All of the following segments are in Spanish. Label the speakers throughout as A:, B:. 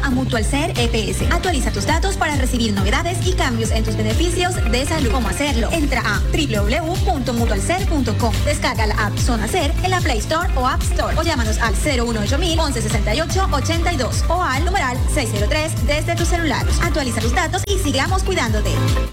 A: a Mutual Ser EPS. Actualiza tus datos para recibir novedades y cambios en tus beneficios de salud. ¿Cómo hacerlo? Entra a www.mutualser.com. Descarga la app Zona Ser en la Play Store o App Store o llámanos al 018-1168-82 o al numeral 603 desde tu celular. Actualiza tus datos y sigamos cuidándote.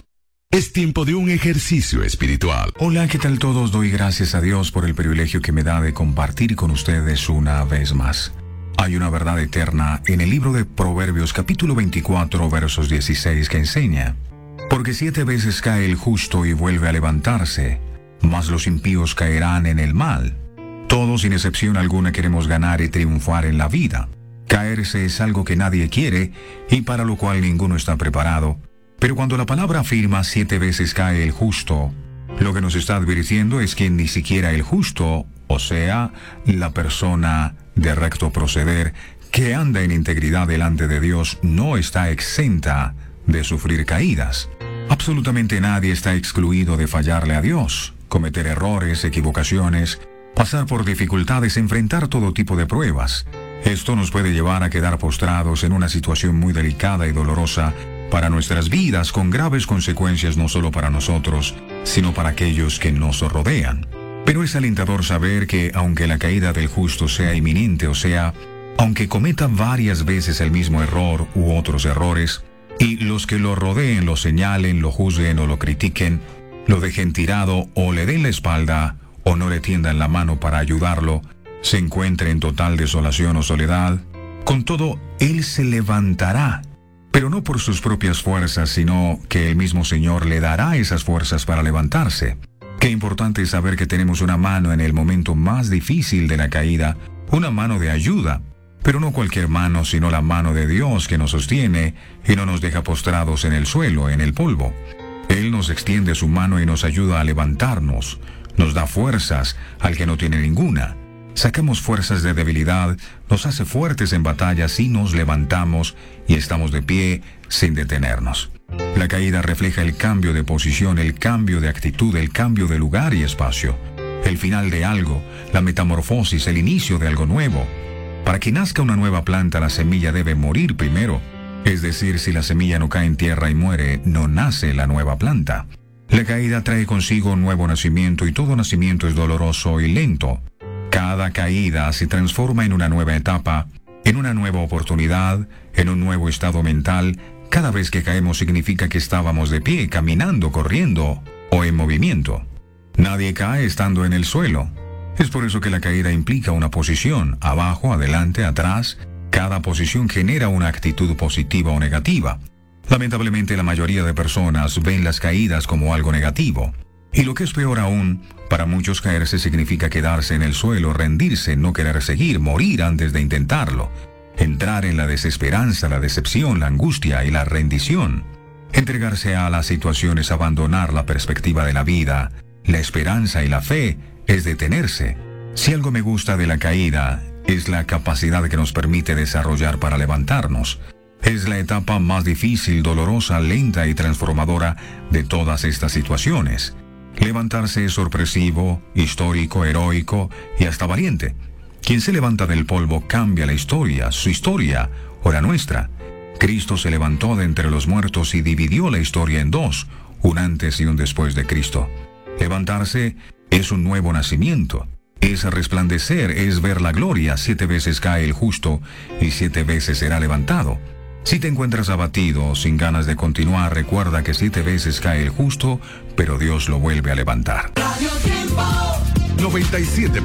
B: Es tiempo de un ejercicio espiritual.
C: Hola, ¿qué tal todos? Doy gracias a Dios por el privilegio que me da de compartir con ustedes una vez más. Hay una verdad eterna en el libro de Proverbios capítulo 24 versos 16 que enseña: porque 7 veces cae el justo y vuelve a levantarse, mas los impíos caerán en el mal. Todos sin excepción alguna queremos ganar y triunfar en la vida. Caerse es algo que nadie quiere y para lo cual ninguno está preparado. Pero cuando la palabra afirma 7 veces cae el justo, lo que nos está advirtiendo es que ni siquiera el justo, o sea, la persona de recto proceder, que anda en integridad delante de Dios, no está exenta de sufrir caídas. Absolutamente nadie está excluido de fallarle a Dios, cometer errores, equivocaciones, pasar por dificultades, enfrentar todo tipo de pruebas. Esto nos puede llevar a quedar postrados en una situación muy delicada y dolorosa para nuestras vidas, con graves consecuencias no solo para nosotros, sino para aquellos que nos rodean. Pero es alentador saber que, aunque la caída del justo sea inminente, o sea, aunque cometa varias veces el mismo error u otros errores, y los que lo rodeen lo señalen, lo juzguen o lo critiquen, lo dejen tirado o le den la espalda o no le tiendan la mano para ayudarlo, se encuentre en total desolación o soledad, con todo, él se levantará, pero no por sus propias fuerzas, sino que el mismo Señor le dará esas fuerzas para levantarse. Qué importante es saber que tenemos una mano en el momento más difícil de la caída, una mano de ayuda, pero no cualquier mano, sino la mano de Dios que nos sostiene y no nos deja postrados en el suelo, en el polvo. Él nos extiende su mano y nos ayuda a levantarnos, nos da fuerzas al que no tiene ninguna. Sacamos fuerzas de debilidad, nos hace fuertes en batallas y nos levantamos y estamos de pie sin detenernos. La caída refleja el cambio de posición, el cambio de actitud, el cambio de lugar y espacio, el final de algo, la metamorfosis, el inicio de algo nuevo. Para que nazca una nueva planta, la semilla debe morir primero. Es decir, si la semilla no cae en tierra y muere, no nace la nueva planta. La caída trae consigo un nuevo nacimiento y todo nacimiento es doloroso y lento. Cada caída se transforma en una nueva etapa, en una nueva oportunidad, en un nuevo estado mental. Cada vez que caemos significa que estábamos de pie, caminando, corriendo o en movimiento. Nadie cae estando en el suelo. Es por eso que la caída implica una posición, abajo, adelante, atrás. Cada posición genera una actitud positiva o negativa. Lamentablemente la mayoría de personas ven las caídas como algo negativo. Y lo que es peor aún, para muchos caerse significa quedarse en el suelo, rendirse, no querer seguir, morir antes de intentarlo. Entrar en la desesperanza, la decepción, la angustia y la rendición. Entregarse a las situaciones, abandonar la perspectiva de la vida, la esperanza y la fe, es detenerse. Si algo me gusta de la caída, es la capacidad que nos permite desarrollar para levantarnos. Es la etapa más difícil, dolorosa, lenta y transformadora de todas estas situaciones. Levantarse es sorpresivo, histórico, heroico y hasta valiente. Quien se levanta del polvo cambia la historia, su historia o la nuestra. Cristo se levantó de entre los muertos y dividió la historia en dos, un antes y un después de Cristo. Levantarse es un nuevo nacimiento, es resplandecer, es ver la gloria. 7 veces cae el justo y 7 veces será levantado. Si te encuentras abatido, sin ganas de continuar, recuerda que 7 veces cae el justo, pero Dios lo vuelve a levantar.
B: 97.